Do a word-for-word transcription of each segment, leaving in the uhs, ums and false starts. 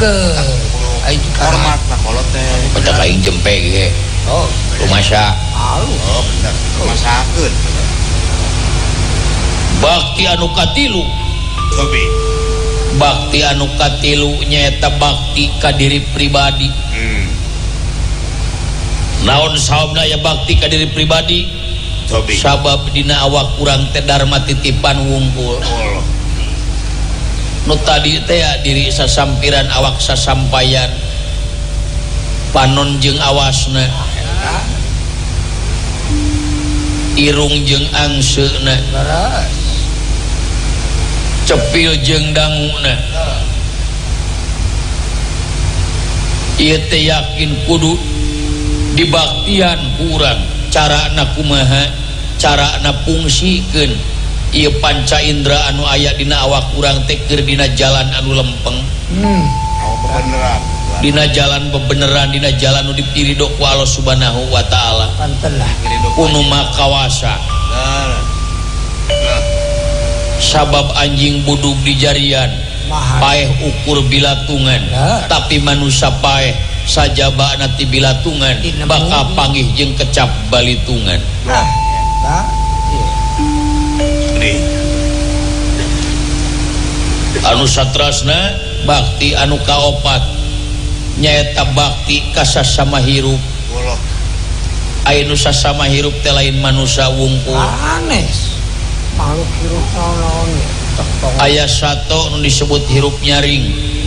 Ai hormat lah kolot teh. Baca kaing jempe ge. Oh, rumasa. Oh, bener. Rumasakeun. Bakti anu katilu. Sobi. Bakti anu katilu nyaeta bakti ka diri pribadi. Hmm. Naon saobna ya bakti ka diri pribadi? Sobi. Sabab dina awak urang teh dharma titipan wungkul. Oh. Nu tadi teh diri sasampiran awak sasampayan panon jeung awasna irung jeung angseuna cepil jeung danguna ieu teh yakin kudu dibaktian ku urang carana kumaha carana fungsikeun ieu panca indra anu aya dina awak urang teh keur dina jalan anu lempeng. Hmm. Oh, beneran. Dina jalan bebeneran dina jalan nu dipiridho ku Allah Subhanahu wa taala. Pantenlah Kunu makawasa. Nah. Nah. Sabab anjing budug di jarian paeh ukur bilatungan nah. Tapi manusia paeh sajabana ti bilatungan bakal panggih jeung kecap balitungan. Nah. Nah. Anu satrasna bakti anu kaopat nyaeta bakti ka sasama hirup. Aya nu sasama hirup teh lain manusia wungkul. Anes. Makhluk hirup naon Aya sato nu disebut hirup nyaring.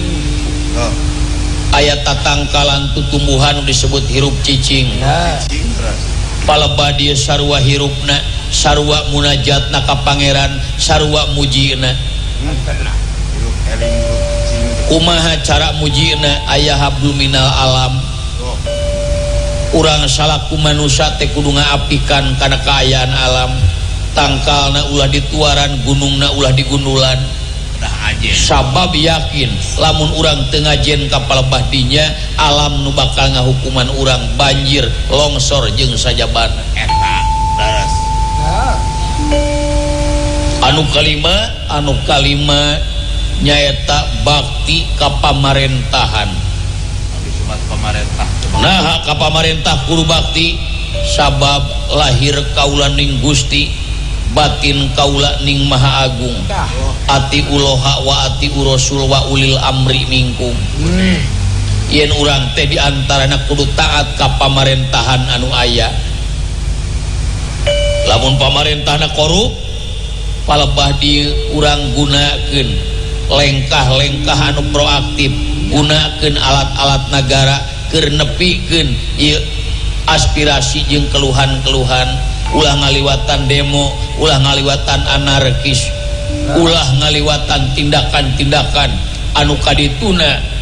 Aya tatangkalan tutumbuhan nu disebut hirup cicing. Nah. Palebah dieu sarua hirupna, sarua munajatna ka pangeran, sarua mujina. Kumaha cara mujina aya hablum minal alam. Urang salaku manusia teh kudu ngaapikan kana kaayaan alam. Tangkalna ulah dituaran, gunungna ulah digundulan. Sabab yakin lamun urang teu ngajen ka palebah dinya, alam nu bakal ngahukuman urang banjir, longsor jeung sajabana. Eta daras. Anu kalima, anu kalima nyaeta bakti ka pamarentahan. Disebut pamarentah. Nah, ka pamarentah kudu bakti sabab lahir kaula ning Gusti, batin kaula ning Maha Agung. Ati uloha wa ati urasul wa ulil amri minkum. Hmm. Yen urang teh di antarana kudu taat ka pamarentahan anu aya. Lamun pamarentahna korup, palebah di urang gunakeun lengkah-lengkah anu proaktif, gunakeun alat-alat negara keur nepikeun ieu aspirasi jeung keluhan-keluhan, ulah ngaliwatan demo, ulah ngaliwatan anarkis, ulah ngaliwatan tindakan-tindakan anu kadituna